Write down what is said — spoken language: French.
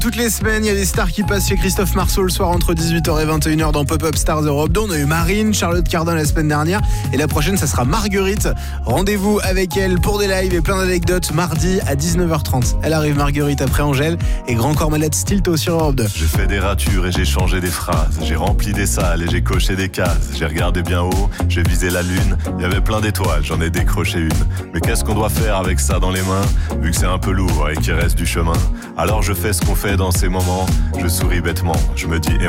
Toutes les semaines, il y a des stars qui passent chez Christophe Marceau le soir entre 18h et 21h dans Pop-Up Stars Europe 2. On a eu Marine, Charlotte Cardin la semaine dernière. Et la prochaine, ça sera Marguerite. Rendez-vous avec elle pour des lives et plein d'anecdotes mardi à 19h30. Elle arrive, Marguerite, après Angèle et Grand Corps Malade Stilto sur Europe 2. J'ai fait des ratures et j'ai changé des phrases. J'ai rempli des salles et j'ai coché des cases. J'ai regardé bien haut, j'ai visé la lune. Il y avait plein d'étoiles, j'en ai décroché une. Mais qu'est-ce qu'on doit faire avec ça dans les mains, vu que c'est un peu lourd et qu'il reste du chemin? Alors je fais ce qu'on fait dans ces moments. Je souris bêtement, je me dis